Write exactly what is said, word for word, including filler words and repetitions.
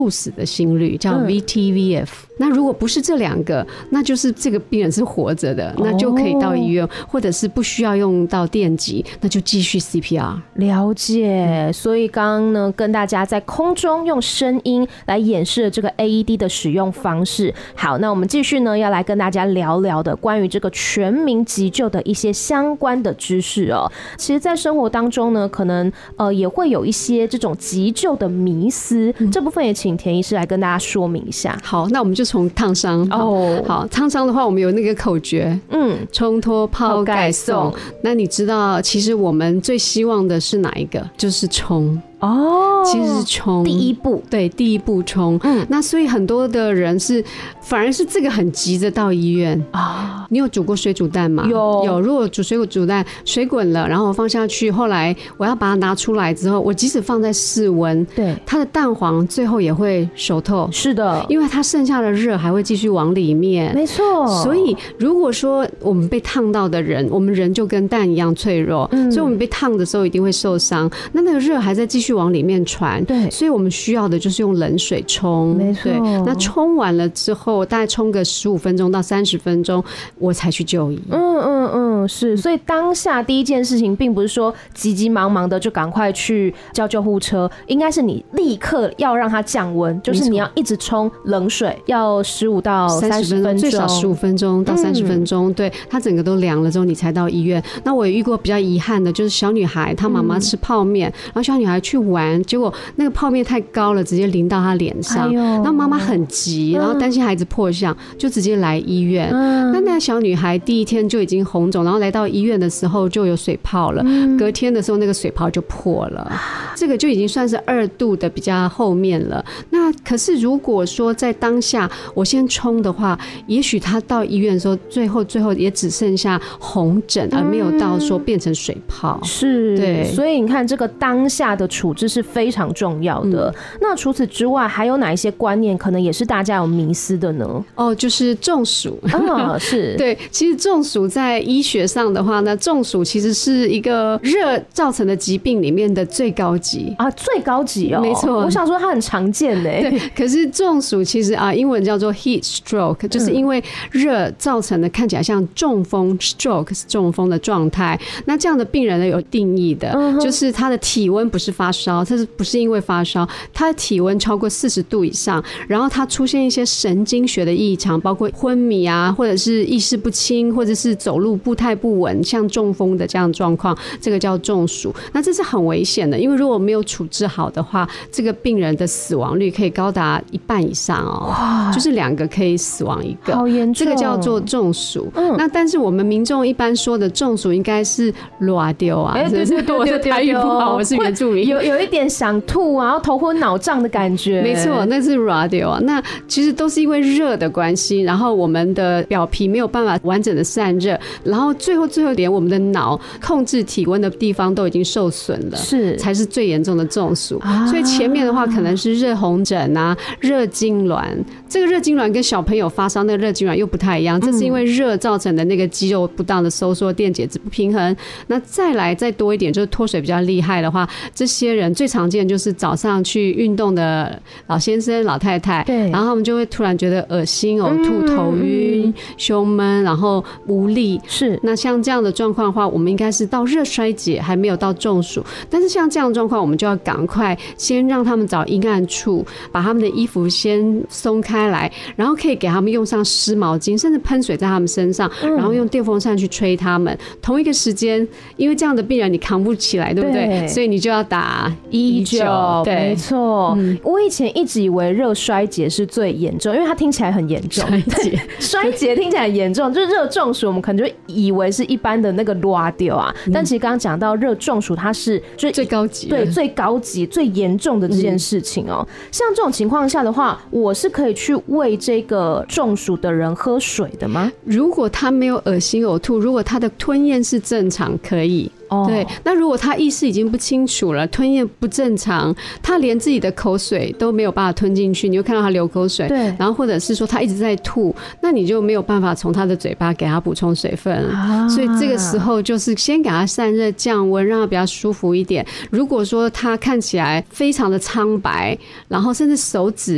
猝死的心率，叫 V T V F、嗯、那如果不是这两个，那就是这个病人是活着的，那就可以到医院、哦、或者是不需要用到电击，那就继续 C P R。 了解。所以刚刚呢跟大家在空中用声音来演示了这个 A E D 的使用方式。好，那我们继续呢要来跟大家聊聊的关于这个全民急救的一些相关的知识哦。其实在生活当中呢可能呃也会有一些这种急救的迷思、嗯、这部分也请田医师来跟大家说明一下。 好，那我们就从烫伤哦。好，烫伤的话我们有那个口诀，嗯，冲脱泡盖送。那你知道其实我们最希望的是哪一个？就是冲哦，其实是冲第一步， 对，第一步冲。嗯，那所以很多的人是反而是这个很急着到医院啊。你有煮过水煮蛋吗？ 有有。如果煮水煮蛋，水滚了，然后我放下去，后来我要把它拿出来之后，我即使放在室温，对，它的蛋黄最后也会熟透。是的，因为它剩下的热还会继续往里面。没错。所以如果说我们被烫到的人，我们人就跟蛋一样脆弱，嗯、所以我们被烫的时候一定会受伤。那那个热还在继续往里面传，对，所以我们需要的就是用冷水冲，没错。那冲完了之后，大概冲个十五分钟到三十分钟，我才去就医。 嗯嗯嗯，是。所以当下第一件事情，并不是说急急忙忙的就赶快去叫救护车，应该是你立刻要让它降温，就是你要一直冲冷水，要十五到三十分钟， 最少十五分钟到三十分钟，嗯、对，它整个都凉了之后，你才到医院。那我也遇过比较遗憾的，就是小女孩，她妈妈吃泡面，嗯、然后小女孩去玩，结果那个泡面太高了，直接淋到她脸上。哎、然后妈妈很急，然后担心孩子破相，就直接来医院。嗯、那那个小女孩第一天就已经红肿，然后来到医院的时候就有水泡了。嗯、隔天的时候那个水泡就破了，这个就已经算是二度的比较后面了。那可是如果说在当下我先冲的话，也许她到医院的时候，最后最后也只剩下红疹，而没有到说变成水泡。嗯、是，对。 所以你看这个当下的处置是非常重要的。嗯、那除此之外，还有哪一些观念可能也是大家有迷思的呢？ 哦，就是中暑。 哦，是。 对，其实中暑在医学上的话呢，中暑其实是一个热造成的疾病里面的最高级啊，最高级哦， 没错。 我想说它很常见呢。 对，可是中暑其实啊，英文叫做 heat stroke， 就是因为热造成的看起来像中风 ，stroke 是中风的状态。那这样的病人呢，有定义的，嗯、就是他的体温不是发烧，他是不是因为发烧？他的体温超过四十度以上，然后他出现一些神经学的异常，包括昏迷啊，或者是意识不清，或者是走路步态不稳，像中风的这样的状况，这个叫中暑。那这是很危险的，因为如果没有处置好的话，这个病人的死亡率可以高达一半以上哦，就是两个可以死亡一个， 好严重。 这个叫做中暑。嗯、那但是我们民众一般说的中暑应该是乱丢啊， 哎、欸，对对对， 我的台语不好，我是原住民， 有有一点想吐啊，然后头昏脑胀的感觉。 没错，那是 radio 啊。那其实都是因为热的关系，然后我们的表皮没有办法完整的散热，然后最后最后连我们的脑控制体温的地方都已经受损了，是才是最严重的中暑。啊、所以前面的话可能是热红疹啊、热痉挛。这个热痉挛跟小朋友发烧那个热痉挛又不太一样，这是因为热造成的那个肌肉不当的收缩、电解质不平衡。那再来再多一点，就是脱水比较厉害的话，这些人最常见就是早上去运动的老先生、老太太，对，然后他们就会突然觉得恶心、呕吐、头晕、胸闷，然后无力。是，那像这样的状况的话，我们应该是到热衰竭，还没有到中暑。但是像这样的状况，我们就要赶快先让他们找阴暗处，把他们的衣服先松开来，然后可以给他们用上湿毛巾，甚至喷水在他们身上，然后用电风扇去吹他们。同一个时间，因为这样的病人你扛不起来，对不对？对，所以你就要打一一九。 对，没错。嗯、我以前一直以为热衰竭是最严重，因为它听起来很严重。衰竭，衰竭听起来很严重，就是热中暑，我们可能就以为是一般的那个拉掉啊。嗯、但其实刚刚讲到热中暑，它是最高级， 对，最高级、最严重的这件事情哦。嗯、像这种情况下的话，我是可以去喂这个中暑的人喝水的吗？ 如果他没有恶心呕吐，如果他的吞咽是正常，可以。Oh. 对，那如果他意识已经不清楚了，吞咽不正常，他连自己的口水都没有办法吞进去，你就看到他流口水，对，然后或者是说他一直在吐，那你就没有办法从他的嘴巴给他补充水分，啊、所以这个时候就是先给他散热降温，让他比较舒服一点。如果说他看起来非常的苍白，然后甚至手指